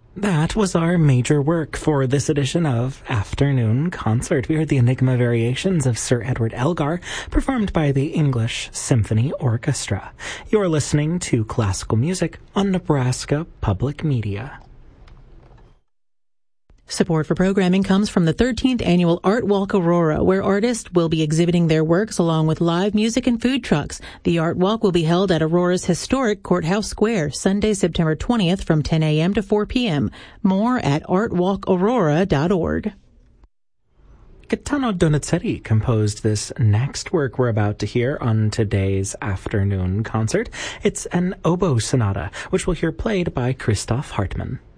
That was our major work for this edition of Afternoon Concert. We heard the Enigma Variations of Sir Edward Elgar, performed by the English Symphony Orchestra. You're listening to classical music on Nebraska Public Media. Support for programming comes from the 13th Annual Art Walk Aurora, where artists will be exhibiting their works along with live music and food trucks. The Art Walk will be held at Aurora's historic Courthouse Square, Sunday, September 20th from 10 a.m. to 4 p.m. More at artwalkaurora.org. Gaetano Donizetti composed this next work we're about to hear on today's Afternoon Concert. It's an oboe sonata, which we'll hear played by Christoph Hartmann.